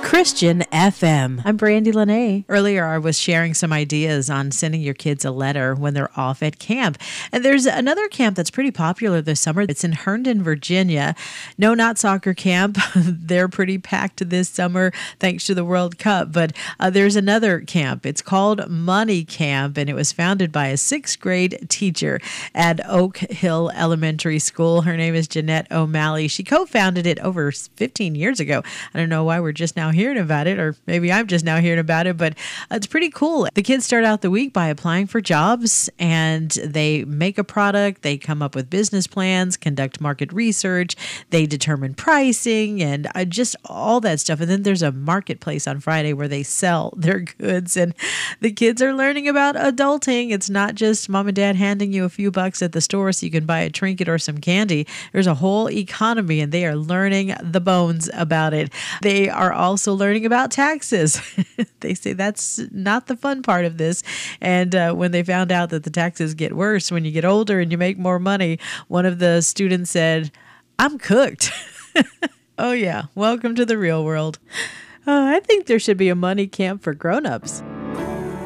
Christian FM. I'm Brandy Lene. Earlier, I was sharing some ideas on sending your kids a letter when they're off at camp. And there's another camp that's pretty popular this summer. It's in Herndon, Virginia. No, not soccer camp. They're pretty packed this summer thanks to the World Cup. But there's another camp. It's called Money Camp, and it was founded by a sixth grade teacher at Oak Hill Elementary School. Her name is Jeanette O'Malley. She co-founded it over 15 years ago. I don't know why we're just now hearing about it, or maybe I'm just now hearing about it, but it's pretty cool. The kids start out the week by applying for jobs, and they make a product, they come up with business plans, conduct market research, they determine pricing, and just all that stuff. And then there's a marketplace on Friday where they sell their goods, and the kids are learning about adulting. It's not just mom and dad handing you a few bucks at the store so you can buy a trinket or some candy. There's a whole economy, and they are learning the bones about it. They are also learning about taxes. They say that's not the fun part of this. And when they found out that the taxes get worse when you get older and you make more money, one of the students said, "I'm cooked." Oh yeah, welcome to the real world. I think there should be a money camp for grown-ups.